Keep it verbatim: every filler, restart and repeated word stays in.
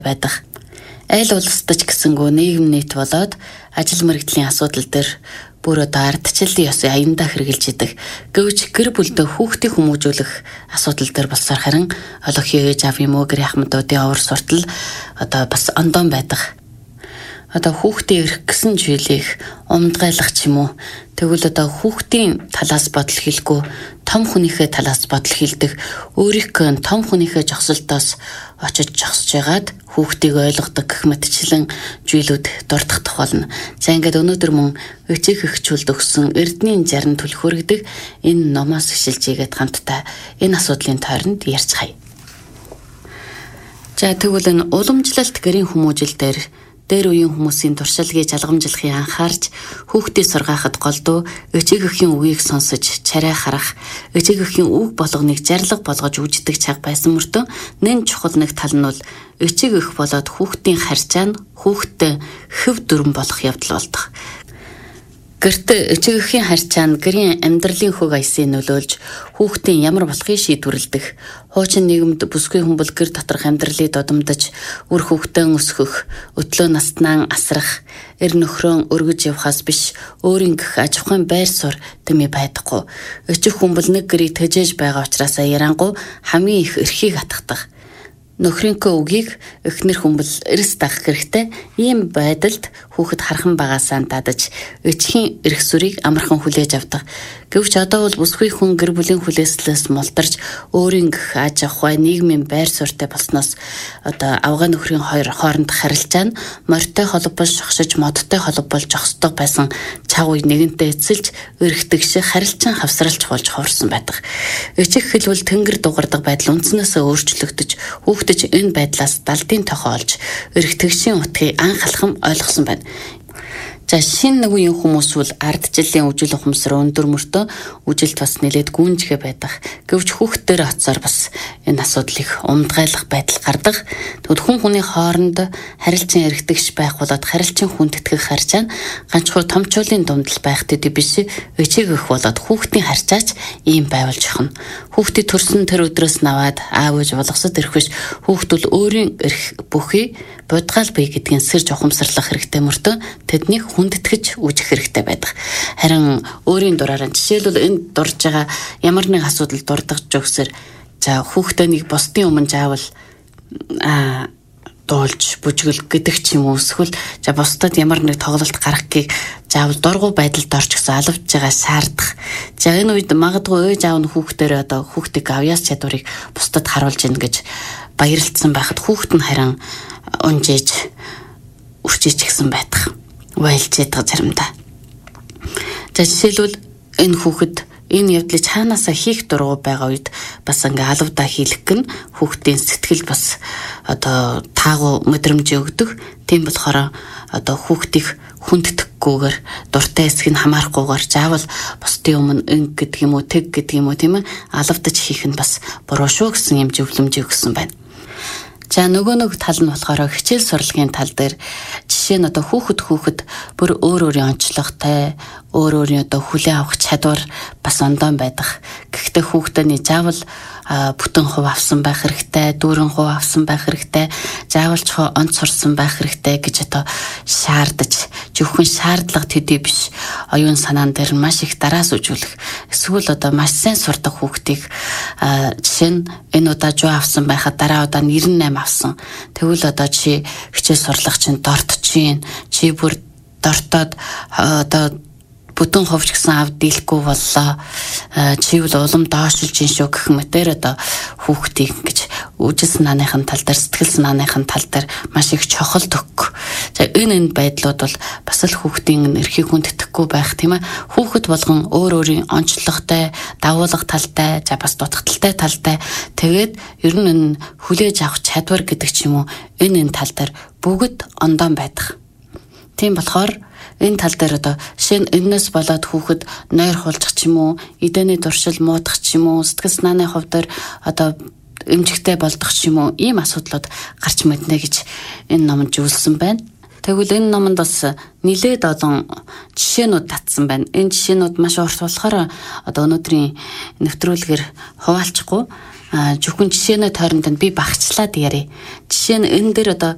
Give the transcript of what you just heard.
байдаг. Айл улсдаж гэсэнгүү нийгэм нийт болоод ажил мэргэжлийн асуудал дээр бүр одоо ардчлалын ёсыг аяндаа хэрэгжилж идэг. Гэвч гэр бүлдээ хүүхдийг хүмүүжүүлэх асуудал дээр болсоор харин олонхий ээж аав юм уу гэр ахмадуудын овор суртал одоо бас ондон байдаг. Одоо хүүхдийн эрх гэсэн зүйлийг умдгайлах ч юм уу. Тэгвэл одоо хүүхдийн талаас бодол хийлгүй том хүнийхээ талаас бодол хийлдэг. Өөрийнхөө том хүнийхээ жогсолтоос очиж жогсож байгаад хүүхдийг ойлгодог гэх мэтчлэн зүйлүүд дурдах тохиолно. За ингээд өнөөдөр мөн өчиг хөгчүүлд өгсөн Эрдэнийн жарин түлхүүрэгдэг энэ номоос ишилжээгээд хамтдаа энэ асуудлын тойронд ярьцгаая. За тэгвэл энэ уламжлалт гэрийн хүмүүжил дээр дээр үеийн хүмүүсийн туршлагыг жалгамжлахыг анхаарч хүүхдийг сургаахад голдуу өчиг эхийн үгийг сонсож чарай харах, өчиг эхийн үг болгоныг зарлага болгож үждэг цаг байсан мөртөө нэн чухал нэг тал нь бол өчиг эх болоод хүүхдийн харьцаа нь хүүхдтэй хөв дүрэн болох явдал болдог. Гэрт өчиг эхийн харьцаа нь гэрийн амьдралын хөг аясыг нөлөөлж хүүхдийн ямар болохыг шийдвэрлэдэг. Хуучин нийгэмд бүсгүй хүмбэл гэр доторх амьдралыг додомдож үр хүүхдэн өсгөх, өтлөө наснаа асрах, эр нөхрөө өргөж явхаас биш өөрийн гэх аж ахуйн байр суурь тэмээ байдаггүй. Өчиг хүмбэл нэг гэрийг тэжээж байгаа учраас ярангуй хамгийн их эрхийг атгадаг. Нөхрийнхөө үгийг эхнэр хүмбэл эрс дагах хэрэгтэй. Ийм байдалд хүүхэд хархан багаасаа дадаж өчхийн эрх сүрийг амархан хүлээж авдаг. Гэвч одоо бол бүсгүй хүн гэр бүлийн хүлээслээс мултарч өөрийн гэх аж ахуй нийгмийн байр суурьтай болсноос одоо авгаа нөхрийн хоёр хоорондох харилцаа нь морьтой холбож шогшиж модтой холбож жогсдог байсан чав үе нэгэнтээ эцэлж өргөдөг шиг харилцан хавсралж болж хувирсан байдаг. Өчиг хэлбэл тэнгэр дугардаг байдал үндснээсээ өөрчлөгдөж хүүхдэж энэ байдлаас далдын тохио олж өргөтгшийн утгыг анх алхам ойлгосон байна. За шинэ нэг үеийн хүмүүс бол ардчлалын үжил ухамсар өндөр мөртөө үжилт бас нэлээд гүнжгэ байдаг. Гэвч хүүхдээр оцоор бас энэ асуудлыг умдгайлах байдал гардаг. Тэгвэл хүн хүний хооронд харилцан эргэдэгч байх болоод харилцан хүндэтгэх харьцаа нь ганцхан томчуулын дундал байх төдий биш өчиг эх болоод хүүхдийн харьцаач ийм байвалж охно. Хүүхдийн төрсөн тэр өдрөөс наваад аав ээж болгосод ирэхвэж хүүхдүүл өөрийн эрх бүхий будгаал бий гэдгийг сэрж ухамсарлах хэрэгтэй мөртөө тэднийг хүндэтгэж үүсгэх хэрэгтэй байдаг. Харин өөрийн дураараа жишээлбэл энд дурж байгаа ямар нэг асуудал дурдгаж өгсөр за хүүхдээ нэг бусдын өмнө заавал а дуулж бүжгэл гэдэг ч юм уу эсвэл за бусдад ямар нэг тоглолт гаргахыг заавал дургу байдалд орж гисэн алавж байгаа шаардах. За энэ үед магадгүй ээж аав нь хүүхдээр одоо хүүхдийг авьяас чадварыг бусдад харуулж ийн гэж баярлцсан байхад хүүхд нь харин унжээж үрчиж гисэн байдаг. Вайлж яддаг заримдаа. За жишээлбэл энэ хүүхэд энэ явдлыг цаанаасаа хийх дургу байгаа үед бас ингээ алавдаа хийлэх гэн хүүхдийн сэтгэл бас одоо таагу мэдрэмж өгдөг. Тийм болохоор одоо хүүхдийг хүнддэхгүйгээр дуртай эсхийг хамаарахгүйгээр заавал бусдын өмнө инг гэдэг юм уу тэг гэдэг юм уу тийм ээ алавдаж хийх нь бас буруу шүү гэсэн юм зөвлөмж өгсөн байна. За нөгөө нэг тал нь болохоор хичээл сурлагын тал дээр жишээ нь одоо хүүхэд хүүхэд бүр өөр өөрийн онцлогтой, өөр өөрийн одоо хүлээн авах чадвар бас ондон байдаг. Гэхдээ хүүхдийн заавал бүтэн хувь авсан байх хэрэгтэй, дүүрэн хувь авсан байх хэрэгтэй, заавалчхоо онц сурсан байх хэрэгтэй гэж одоо шаардаж, зөвхөн шаардлага төдий биш оюун санаан дээр маш их дараас үжүүлэх. Эсвэл одоо маш сайн сурдаг хүүхдийг жишээ нь энэ удаа жоо авсан байхад дараа удаа нэрэн нэм авсан. Тэгвэл одоо чи хичээл сурлах чинь дортож чинь, чи бүр дортоод одоо бүтэн хувьч гэсэн авд дийлэхгүй боллоо. Чивэл улам доошилж ин шүү гэх мэтэр одоо хүүхдийг гэж үжил санааныхын тал дээр сэтгэл санааныхын тал дээр маш их чухал төгөх. За энэ энэ байдлууд бол бас л хүүхдийн эрхийг хүндэтгэхгүй байх тийм ээ. Хүүхэд болгон өөр өөрийн онцлогтой, дагуулга талтай, за бас дутагдaltaй талтай. Тэгээд ер нь энэ хүлээж авах чадвар гэдэг ч юм уу энэ энэ тал дээр бүгд ондон байдаг. Тийм болохоор энэ тал дээр одоо шинэ энэс болоод хүүхэд нойр хулжих ч юм уу, эдэний дуршил муудах ч юм уу, сэтгэл санааны хувьд одоо эмжигтэй болдох ч юм уу, ийм асуудлууд гарч мэднэ гэж энэ номонд зөвлөсөн байна. Тэгвэл энэ номонд бас нэлээд олон жишээнүүд татсан байна. Энэ жишээнүүд маш урт болохоор одоо өнөөдрийн нэвтрүүлгээр хуваалцахгүй зөвхөн жишээнүүд тойронд нь би багчлаад ярив. Жишээ нь энэ дээр одоо